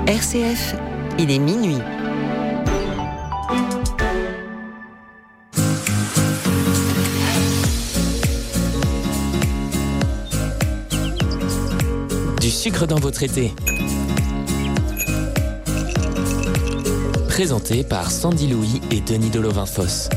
RCF, il est minuit. Du sucre dans votre été. Présenté par Sandy Louis et Denis Delovin-Fosse.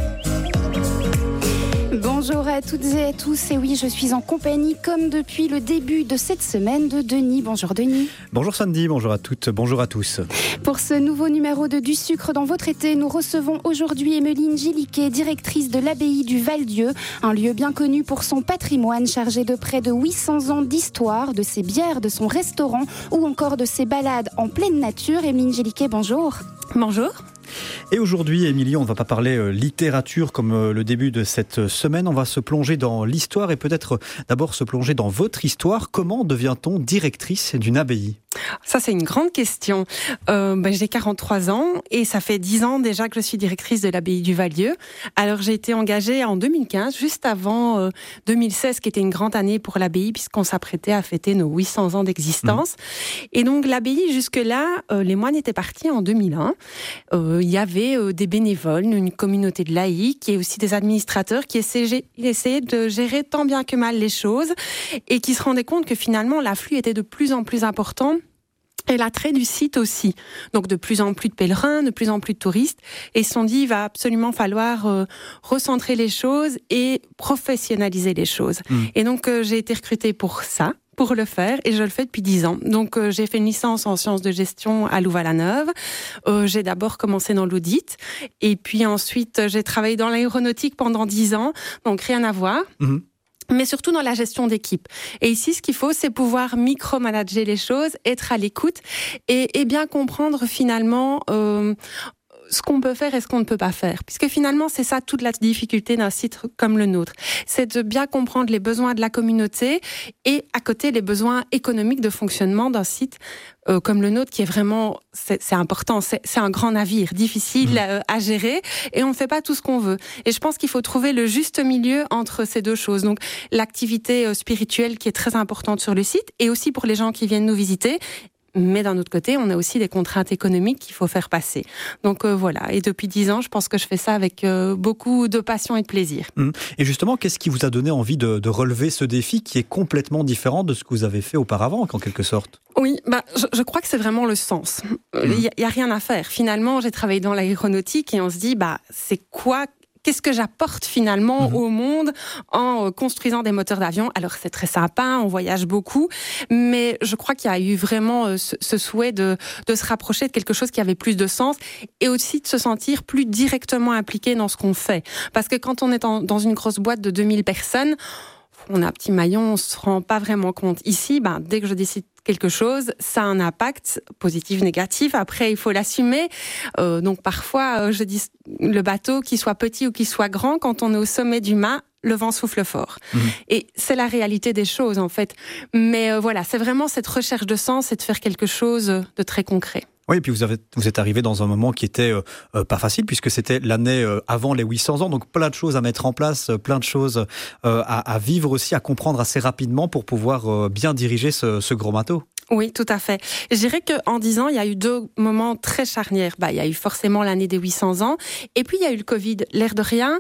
Bonjour à toutes et à tous, et oui, je suis en compagnie, comme depuis le début de cette semaine, de Denis. Bonjour Denis. Bonjour Sandy, bonjour à toutes, bonjour à tous. Pour ce nouveau numéro de Du sucre dans votre été, nous recevons aujourd'hui Emmeline Gilliquet, directrice de l'abbaye du Val-Dieu, un lieu bien connu pour son patrimoine, chargé de près de 800 ans d'histoire, de ses bières, de son restaurant ou encore de ses balades en pleine nature. Emmeline Gilliquet, bonjour. Bonjour. Et aujourd'hui, Émilie, on ne va pas parler littérature comme le début de cette semaine. On va se plonger dans l'histoire et peut-être d'abord se plonger dans votre histoire. Comment devient-on directrice d'une abbaye ? Ça, c'est une grande question. J'ai 43 ans et ça fait 10 ans déjà que je suis directrice de l'abbaye du Val-Dieu. Alors, j'ai été engagée en 2015, juste avant 2016, qui était une grande année pour l'abbaye, puisqu'on s'apprêtait à fêter nos 800 ans d'existence. Et donc, l'abbaye, jusque-là, les moines étaient partis en 2001. Il y avait des bénévoles, une communauté de laïcs et aussi des administrateurs qui essayaient de gérer tant bien que mal les choses et qui se rendaient compte que finalement, l'afflux était de plus en plus important. Et l'attrait du site aussi. Donc de plus en plus de pèlerins, de plus en plus de touristes. Et ils se sont dit, il va absolument falloir recentrer les choses et professionnaliser les choses. Et donc j'ai été recrutée pour ça, pour le faire, et je le fais depuis 10 ans. Donc j'ai fait une licence en sciences de gestion à Louvain-la-Neuve. J'ai d'abord commencé dans l'audit, et puis ensuite j'ai travaillé dans l'aéronautique pendant 10 ans, donc rien à voir. Mais surtout dans la gestion d'équipe. Et ici, ce qu'il faut, c'est pouvoir micromanager les choses, être à l'écoute et bien comprendre finalement ce qu'on peut faire et ce qu'on ne peut pas faire. Puisque finalement, c'est ça toute la difficulté d'un site comme le nôtre. C'est de bien comprendre les besoins de la communauté et à côté les besoins économiques de fonctionnement d'un site comme le nôtre, qui est vraiment, c'est important, c'est un grand navire, difficile à gérer, et on ne fait pas tout ce qu'on veut. Et je pense qu'il faut trouver le juste milieu entre ces deux choses. Donc, l'activité spirituelle qui est très importante sur le site, et aussi pour les gens qui viennent nous visiter. Mais d'un autre côté, on a aussi des contraintes économiques qu'il faut faire passer. Donc voilà, et depuis 10 ans, je pense que je fais ça avec beaucoup de passion et de plaisir. Et justement, qu'est-ce qui vous a donné envie de relever ce défi qui est complètement différent de ce que vous avez fait auparavant, en quelque sorte ? Oui, je crois que c'est vraiment le sens. Il y a rien à faire. Finalement, j'ai travaillé dans l'aéronautique et on se dit, c'est quoi ? Qu'est-ce que j'apporte finalement au monde en construisant des moteurs d'avion ? Alors c'est très sympa, on voyage beaucoup, mais je crois qu'il y a eu vraiment ce souhait de se rapprocher de quelque chose qui avait plus de sens et aussi de se sentir plus directement impliqué dans ce qu'on fait. Parce que quand on est dans une grosse boîte de 2000 personnes, on a un petit maillon, on ne se rend pas vraiment compte. Ici, dès que je décide quelque chose, ça a un impact positif, négatif. Après, il faut l'assumer. Donc parfois, je dis le bateau, qu'il soit petit ou qu'il soit grand, quand on est au sommet du mât, le vent souffle fort. Et c'est la réalité des choses, en fait. Mais voilà, c'est vraiment cette recherche de sens et de faire quelque chose de très concret. Oui, et puis vous êtes arrivé dans un moment qui était pas facile, puisque c'était l'année avant les 800 ans, donc plein de choses à mettre en place, plein de choses à vivre aussi, à comprendre assez rapidement pour pouvoir bien diriger ce gros bateau. Oui, tout à fait. Je dirais qu'en 10 ans, il y a eu 2 moments très charnières. Il y a eu forcément l'année des 800 ans, et puis il y a eu le Covid. L'air de rien,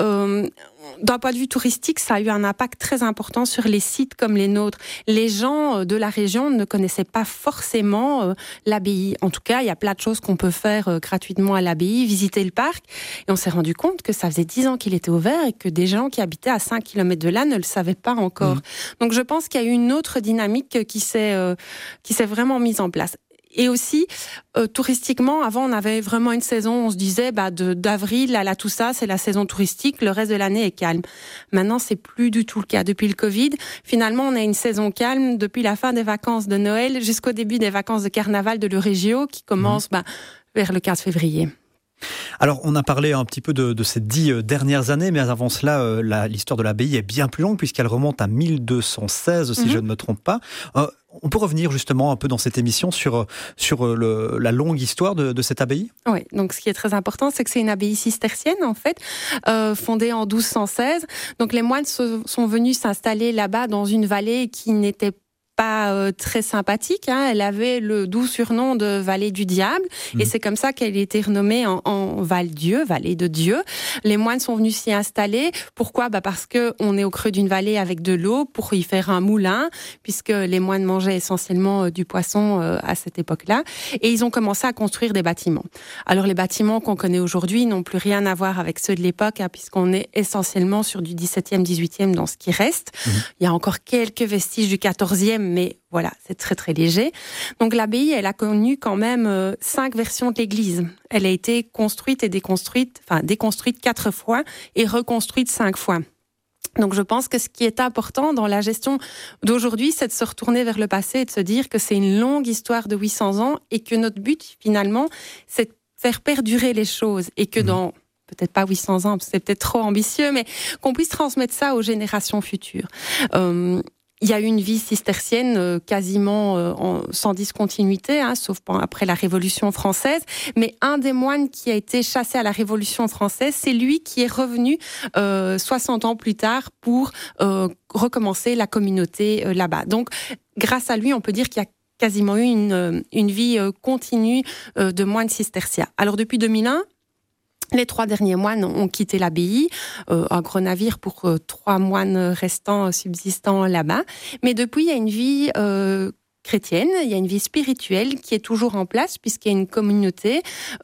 d'un point de vue touristique, ça a eu un impact très important sur les sites comme les nôtres. Les gens de la région ne connaissaient pas forcément l'abbaye. En tout cas, il y a plein de choses qu'on peut faire gratuitement à l'abbaye, visiter le parc. Et on s'est rendu compte que ça faisait 10 ans qu'il était ouvert et que des gens qui habitaient à 5 km de là ne le savaient pas encore. Donc je pense qu'il y a eu une autre dynamique qui s'est vraiment mise en place. Et aussi, touristiquement, avant, on avait vraiment une saison, on se disait, d'avril à la Toussaint, c'est la saison touristique, le reste de l'année est calme. Maintenant, c'est plus du tout le cas. Depuis le Covid, finalement, on a une saison calme depuis la fin des vacances de Noël jusqu'au début des vacances de carnaval de l'Eurégio, qui commencent vers le 15 février. Alors, on a parlé un petit peu de ces 10 dernières années, mais avant cela, l'histoire de l'abbaye est bien plus longue, puisqu'elle remonte à 1216, si je ne me trompe pas. On peut revenir justement un peu dans cette émission sur la longue histoire de cette abbaye ? Oui, donc ce qui est très important, c'est que c'est une abbaye cistercienne, en fait, fondée en 1216. Donc les moines sont venus s'installer là-bas dans une vallée qui n'était pas très sympathique. Elle avait le doux surnom de vallée du diable. Et c'est comme ça qu'elle a été renommée en Val-Dieu, vallée de Dieu. Les moines sont venus s'y installer. Pourquoi ? Parce qu'on est au creux d'une vallée avec de l'eau pour y faire un moulin, puisque les moines mangeaient essentiellement du poisson à cette époque-là. Et ils ont commencé à construire des bâtiments. Alors les bâtiments qu'on connaît aujourd'hui n'ont plus rien à voir avec ceux de l'époque, puisqu'on est essentiellement sur du 17e, 18e dans ce qui reste. Il y a encore quelques vestiges du 14e, mais voilà, c'est très très léger. Donc l'abbaye, elle a connu quand même 5 versions de l'église. Elle a été construite et déconstruite 4 fois et reconstruite 5 fois. Donc je pense que ce qui est important dans la gestion d'aujourd'hui, c'est de se retourner vers le passé et de se dire que c'est une longue histoire de 800 ans et que notre but finalement, c'est de faire perdurer les choses et que dans peut-être pas 800 ans, c'est peut-être trop ambitieux, mais qu'on puisse transmettre ça aux générations futures. Il y a eu une vie cistercienne quasiment sans discontinuité, sauf après la Révolution française. Mais un des moines qui a été chassé à la Révolution française, c'est lui qui est revenu 60 ans plus tard pour recommencer la communauté là-bas. Donc, grâce à lui, on peut dire qu'il y a quasiment eu une vie continue de moines cisterciens. Alors, depuis 2001, les 3 derniers moines ont quitté l'abbaye, un gros navire pour 3 moines restants subsistants là-bas. Mais depuis, il y a une vie chrétienne, il y a une vie spirituelle qui est toujours en place, puisqu'il y a une communauté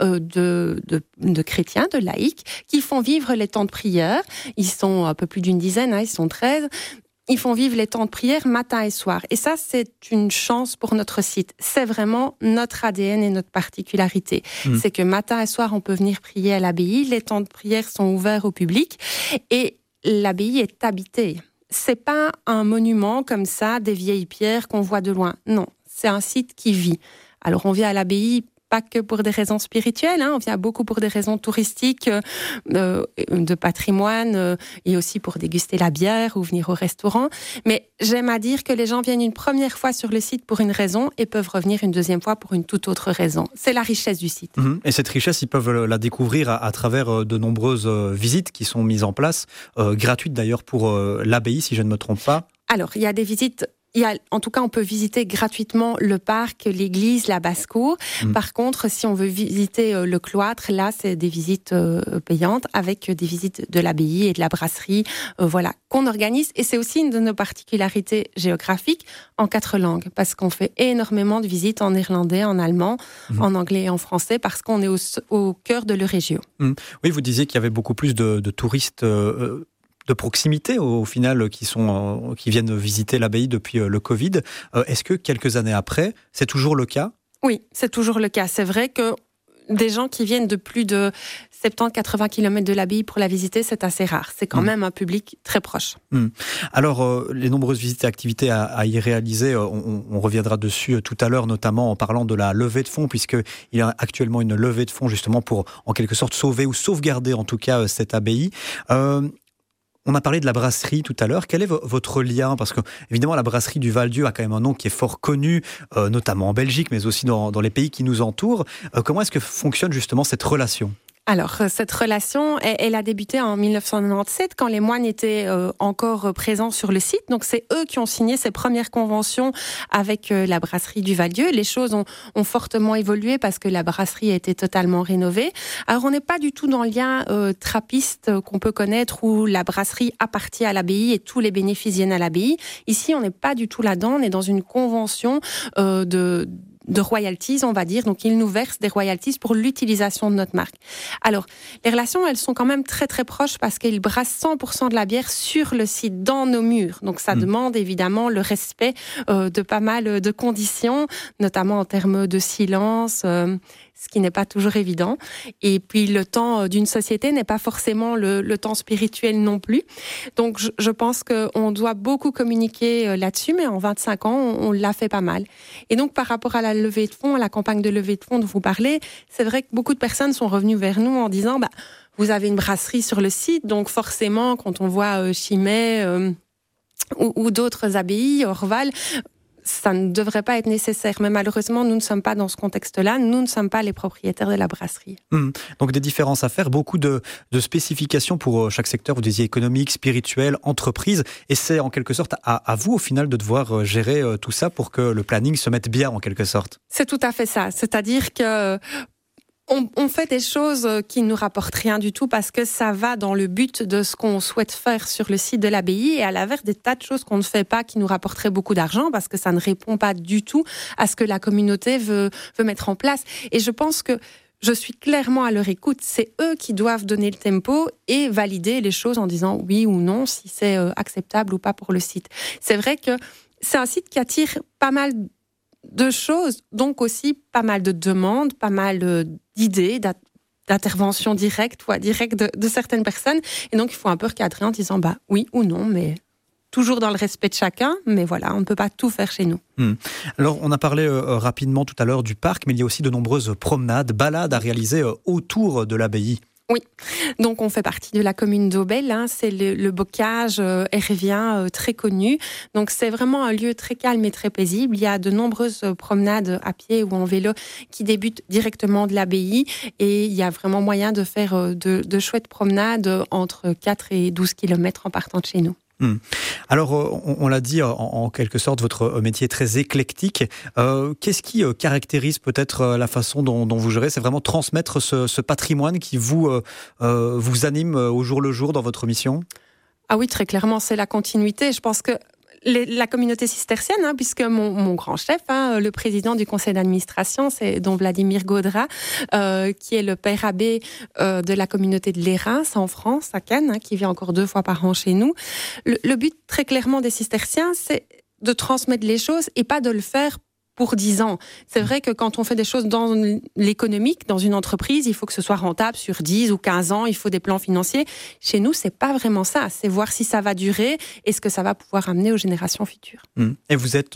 de chrétiens, de laïcs, qui font vivre les temps de prière. Ils sont un peu plus d'une dizaine, ils sont 13. Ils font vivre les temps de prière matin et soir. Et ça, c'est une chance pour notre site. C'est vraiment notre ADN et notre particularité. C'est que matin et soir, on peut venir prier à l'abbaye. Les temps de prière sont ouverts au public. Et l'abbaye est habitée. C'est pas un monument comme ça, des vieilles pierres qu'on voit de loin. Non, c'est un site qui vit. Alors, on vient à l'abbaye pas que pour des raisons spirituelles, on vient beaucoup pour des raisons touristiques, de patrimoine, et aussi pour déguster la bière ou venir au restaurant. Mais j'aime à dire que les gens viennent une première fois sur le site pour une raison et peuvent revenir une deuxième fois pour une toute autre raison. C'est la richesse du site. Et cette richesse, ils peuvent la découvrir à travers de nombreuses visites qui sont mises en place, gratuites d'ailleurs pour l'abbaye, si je ne me trompe pas. Alors, il y a des visites. En tout cas, on peut visiter gratuitement le parc, l'église, la basse-cour. Par contre, si on veut visiter le cloître, là, c'est des visites payantes avec des visites de l'abbaye et de la brasserie, qu'on organise. Et c'est aussi une de nos particularités géographiques en 4 langues, parce qu'on fait énormément de visites en néerlandais, en allemand, en anglais et en français, parce qu'on est au cœur de l'Euregio. Oui, vous disiez qu'il y avait beaucoup plus de touristes de proximité au final qui viennent visiter l'abbaye depuis le Covid. Est-ce que quelques années après, c'est toujours le cas ? Oui, c'est toujours le cas. C'est vrai que des gens qui viennent de plus de 70-80 km de l'abbaye pour la visiter, c'est assez rare. C'est quand même un public très proche. Alors, les nombreuses visites et activités à y réaliser, on reviendra dessus tout à l'heure, notamment en parlant de la levée de fonds, puisqu'il y a actuellement une levée de fonds justement pour, en quelque sorte, sauver ou sauvegarder en tout cas cette abbaye. On a parlé de la brasserie tout à l'heure. Quel est votre lien ? Parce que, évidemment, la brasserie du Val-Dieu a quand même un nom qui est fort connu, notamment en Belgique, mais aussi dans les pays qui nous entourent. Comment est-ce que fonctionne justement cette relation ? Alors, cette relation, elle a débuté en 1997, quand les moines étaient encore présents sur le site. Donc, c'est eux qui ont signé ces premières conventions avec la brasserie du Val-Dieu. Les choses ont fortement évolué parce que la brasserie a été totalement rénovée. Alors, on n'est pas du tout dans le lien trappiste qu'on peut connaître où la brasserie appartient à l'abbaye et tous les bénéfices viennent à l'abbaye. Ici, on n'est pas du tout là-dedans. On est dans une convention de royalties, on va dire. Donc, ils nous versent des royalties pour l'utilisation de notre marque. Alors, les relations, elles sont quand même très, très proches parce qu'ils brassent 100% de la bière sur le site, dans nos murs. Donc, ça demande évidemment le respect de pas mal de conditions, notamment en termes de silence, ce qui n'est pas toujours évident. Et puis, le temps d'une société n'est pas forcément le temps spirituel non plus. Donc, je pense qu'on doit beaucoup communiquer là-dessus, mais en 25 ans, on l'a fait pas mal. Et donc, par rapport à la levée de fonds, à la campagne de levée de fonds dont vous parlez, c'est vrai que beaucoup de personnes sont revenues vers nous en disant vous avez une brasserie sur le site, donc forcément, quand on voit Chimay ou d'autres abbayes, Orval, ça ne devrait pas être nécessaire. Mais malheureusement, nous ne sommes pas dans ce contexte-là. Nous ne sommes pas les propriétaires de la brasserie. Donc des différences à faire, beaucoup de spécifications pour chaque secteur, vous disiez économique, spirituel, entreprise. Et c'est en quelque sorte à vous, au final, de devoir gérer tout ça pour que le planning se mette bien, en quelque sorte. C'est tout à fait ça. C'est-à-dire que on fait des choses qui ne nous rapportent rien du tout parce que ça va dans le but de ce qu'on souhaite faire sur le site de l'abbaye et à l'inverse des tas de choses qu'on ne fait pas qui nous rapporteraient beaucoup d'argent parce que ça ne répond pas du tout à ce que la communauté veut mettre en place. Et je pense que je suis clairement à leur écoute. C'est eux qui doivent donner le tempo et valider les choses en disant oui ou non, si c'est acceptable ou pas pour le site. C'est vrai que c'est un site qui attire pas mal de choses, donc aussi pas mal de demandes, pas mal d'idées, d'interventions directes ou indirectes de certaines personnes. Et donc, il faut un peu recadrer en disant oui ou non, mais toujours dans le respect de chacun. Mais voilà, on ne peut pas tout faire chez nous. Alors, on a parlé rapidement tout à l'heure du parc, mais il y a aussi de nombreuses promenades, balades à réaliser autour de l'abbaye. Oui, donc on fait partie de la commune d'Aubel, c'est le bocage hérvien très connu. Donc c'est vraiment un lieu très calme et très paisible. Il y a de nombreuses promenades à pied ou en vélo qui débutent directement de l'abbaye et il y a vraiment moyen de faire de chouettes promenades entre 4 et 12 km en partant de chez nous. Alors, on l'a dit, en quelque sorte, votre métier est très éclectique. Qu'est-ce qui caractérise peut-être la façon dont vous gérez ? C'est vraiment transmettre ce patrimoine qui vous anime au jour le jour dans votre mission ? Ah oui, très clairement, c'est la continuité. Je pense que la communauté cistercienne, puisque mon grand chef, le président du conseil d'administration, c'est don Vladimir Gaudra, qui est le père abbé de la communauté de l'Érins en France, à Cannes, qui vient encore 2 fois par an chez nous. Le but très clairement des cisterciens, c'est de transmettre les choses et pas de le faire pour 10 ans. C'est vrai que quand on fait des choses dans l'économique, dans une entreprise, il faut que ce soit rentable sur 10 ou 15 ans, il faut des plans financiers. Chez nous, c'est pas vraiment ça. C'est voir si ça va durer et ce que ça va pouvoir amener aux générations futures. Et vous êtes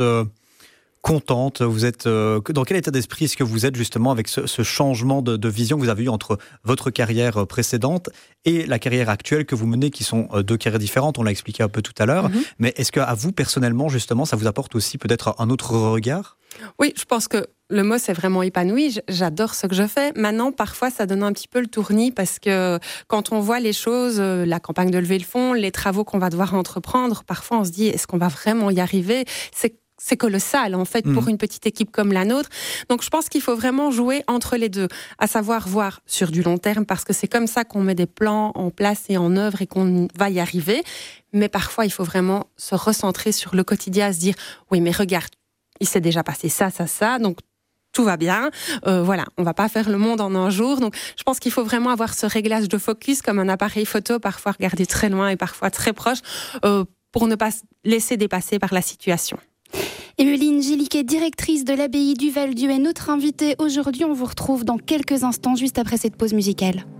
contente, vous êtes dans quel état d'esprit est-ce que vous êtes justement avec ce changement de vision que vous avez eu entre votre carrière précédente et la carrière actuelle que vous menez, qui sont 2 carrières différentes, on l'a expliqué un peu tout à l'heure, mais est-ce qu'à vous personnellement justement ça vous apporte aussi peut-être un autre regard ? Oui, je pense que le mot c'est vraiment épanoui, j'adore ce que je fais. Maintenant, parfois ça donne un petit peu le tournis parce que quand on voit les choses, la campagne de lever le fond, les travaux qu'on va devoir entreprendre, parfois on se dit est-ce qu'on va vraiment y arriver ? C'est colossal, en fait, pour une petite équipe comme la nôtre. Donc, je pense qu'il faut vraiment jouer entre les deux, à savoir voir sur du long terme, parce que c'est comme ça qu'on met des plans en place et en œuvre et qu'on va y arriver. Mais parfois, il faut vraiment se recentrer sur le quotidien, se dire, oui, mais regarde, il s'est déjà passé ça, donc tout va bien. Voilà, on va pas faire le monde en un jour. Donc, je pense qu'il faut vraiment avoir ce réglage de focus comme un appareil photo, parfois regarder très loin et parfois très proche, pour ne pas se laisser dépasser par la situation. Emmeline Gilliquet, directrice de l'abbaye du Val-Dieu, est notre invitée aujourd'hui. On vous retrouve dans quelques instants, juste après cette pause musicale.